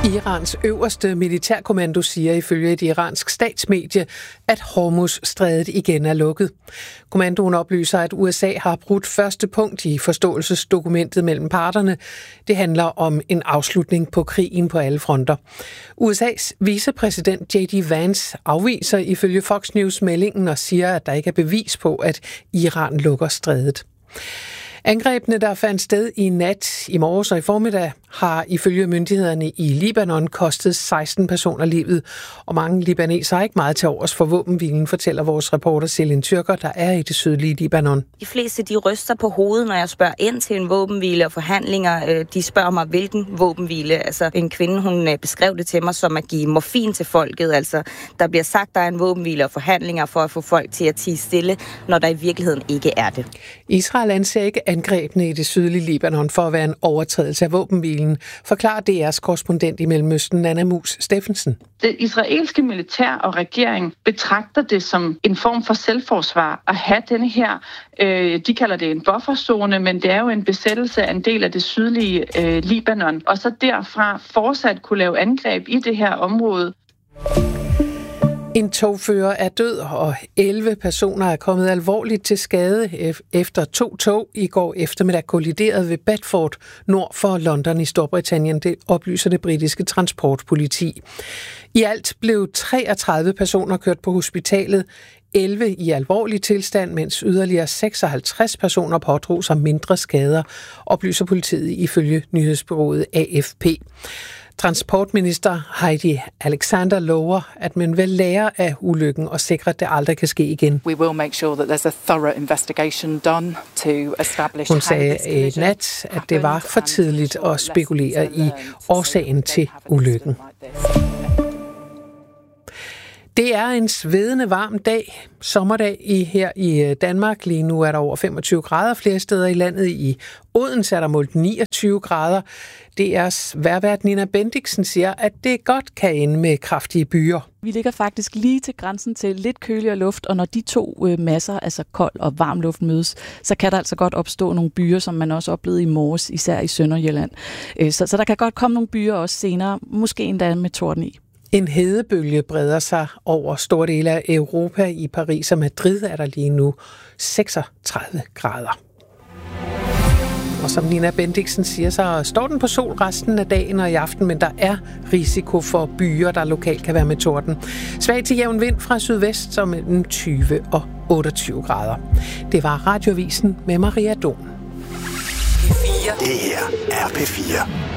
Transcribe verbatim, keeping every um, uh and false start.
Irans øverste militærkommando siger ifølge et iransk statsmedie, at Hormuz-strædet igen er lukket. Kommandoen oplyser, at U S A har brudt første punkt i forståelsesdokumentet mellem parterne. Det handler om en afslutning på krigen på alle fronter. U S A's vicepræsident J D Vance afviser ifølge Fox News meldingen og siger, at der ikke er bevis på, at Iran lukker strædet. Angrebene, der fandt sted i nat, i morges og i formiddag, har ifølge myndighederne i Libanon kostet seksten personer livet, og mange libanesere er ikke meget til overs for våbenhvilen, fortæller vores reporter Selin Tyrker, der er i det sydlige Libanon. De fleste de ryster på hovedet, når jeg spørger ind til en våbenhvile og forhandlinger. De spørger mig, hvilken våbenhvile. Altså en kvinde, hun beskrev det til mig som at give morfin til folket. Altså der bliver sagt, der er en våbenhvile og forhandlinger for at få folk til at tie stille, når der i virkeligheden ikke er det. Israel anser ikke angrebene i det sydlige Libanon for at være en overtrædelse af våbenhvilen, forklarer D R's korrespondent i Mellemøsten, Nanna Mus Steffensen. Det israelske militær og regering betragter det som en form for selvforsvar at have denne her, øh, de kalder det en bufferzone, men det er jo en besættelse af en del af det sydlige øh, Libanon, og så derfra fortsat kunne lave angreb i det her område. En togfører er død, og elleve personer er kommet alvorligt til skade efter to tog i går eftermiddag kolliderede ved Bedford, nord for London i Storbritannien. Det oplyser det britiske transportpoliti. I alt blev treogtredive personer kørt på hospitalet, elleve i alvorlig tilstand, mens yderligere seksoghalvtreds personer pådrog sig mindre skader, oplyser politiet ifølge nyhedsbureauet A F P. Transportminister Heidi Alexander lover, at man vil lære af ulykken og sikre, at det aldrig kan ske igen. We will make sure that there's a thorough investigation done to establish. Hun sagde i nat, at det var for tidligt at spekulere i årsagen til ulykken. Det er en svedende varm dag, sommerdag i, her i Danmark. Lige nu er der over femogtyve grader flere steder i landet. I Odense er der målt niogtyve grader. D R's vejrvært Nina Bendixen siger, at det godt kan ende med kraftige byer. Vi ligger faktisk lige til grænsen til lidt køligere luft, og når de to øh, masser, altså kold og varm luft mødes, så kan der altså godt opstå nogle byer, som man også oplevede i morges, især i Sønderjylland. Øh, så, så der kan godt komme nogle byer også senere, måske endda med torden i. En hedebølge breder sig over store dele af Europa. I Paris og Madrid er der lige nu seksogtredive grader. Og som Nina Bendixen siger, så står den på sol resten af dagen og i aften, men der er risiko for byer, der lokalt kan være med torden. Svag til jævn vind fra sydvest, som mellem tyve og otteogtyve grader. Det var Radioavisen med Maria Don. Det her er P fire.